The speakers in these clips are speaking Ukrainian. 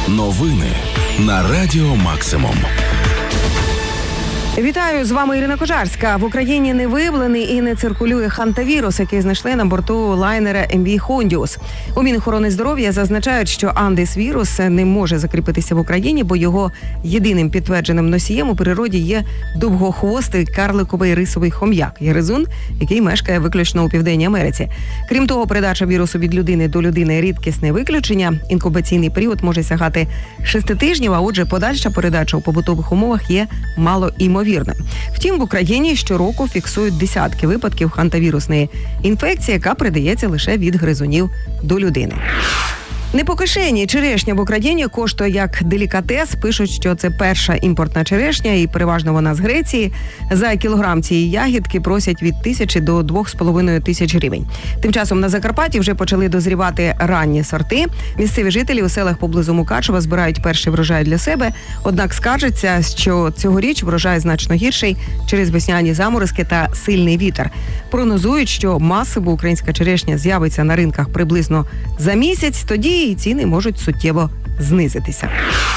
Новини на Радіо Максимум. Вітаю, з вами Ірина Кожарська. В Україні не виявлений і не циркулює хантавірус, який знайшли на борту лайнера МВ «Хондіус». У Мінохорони здоров'я зазначають, що андес-вірус не може закріпитися в Україні, бо його єдиним підтвердженим носієм у природі є довгохвостий карликовий рисовий хом'як – гризун, який мешкає виключно у Південній Америці. Крім того, передача вірусу від людини до людини – рідкісне виключення. Інкубаційний період може сягати 6 тижнів, а отже, подальша передача у побутових умовах є малоймовірною. Втім, в Україні щороку фіксують десятки випадків хантавірусної інфекції, яка передається лише від гризунів до людини. Не по кишені черешня в Україні коштує як делікатес. Пишуть, що це перша імпортна черешня і переважно вона з Греції. За кілограм цієї ягідки просять від 1000 до 2500 гривень. Тим часом на Закарпатті вже почали дозрівати ранні сорти. Місцеві жителі у селах поблизу Мукачева збирають перший врожай для себе. Однак скаржаться, що цьогоріч врожай значно гірший через весняні заморозки та сильний вітер. Прогнозують, що масово українська черешня з'явиться на ринках приблизно за місяць, тоді і ціни можуть суттєво знизитися.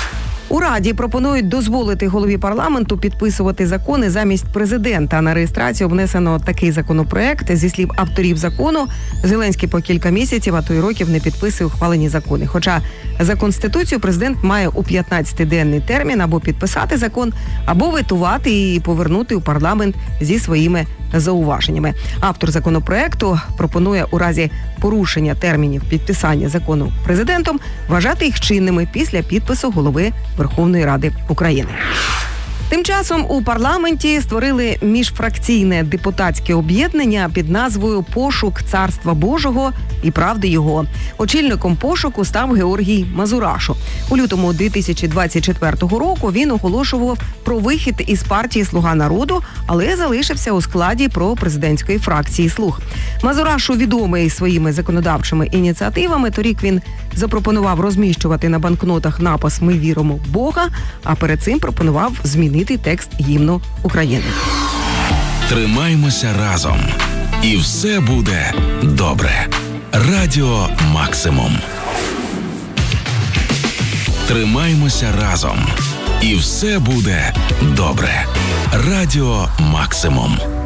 У Раді пропонують дозволити голові парламенту підписувати закони замість президента. На реєстрацію внесено такий законопроект. Зі слів авторів закону, Зеленський по кілька місяців, а то й років не підписує ухвалені закони. Хоча за Конституцією президент має у 15-денний термін або підписати закон, або ветувати і повернути у парламент зі своїми зауваженнями. Автор законопроекту пропонує у разі порушення термінів підписання закону президентом вважати їх чинними після підпису голови Верховної Ради України. Тим часом у парламенті створили міжфракційне депутатське об'єднання під назвою «Пошук Царства Божого і правди Його». Очільником пошуку став Георгій Мазурашу. У лютому 2024 року він оголошував про вихід із партії «Слуга народу», але залишився у складі пропрезидентської фракції «Слуг». Мазурашу відомий своїми законодавчими ініціативами. Торік він запропонував розміщувати на банкнотах напис «Ми віримо в Бога», а перед цим пропонував змінити текст гімну України. Тримаймося разом. І все буде добре. Радіо Максимум. Тримаймося разом. І все буде добре. Радіо Максимум.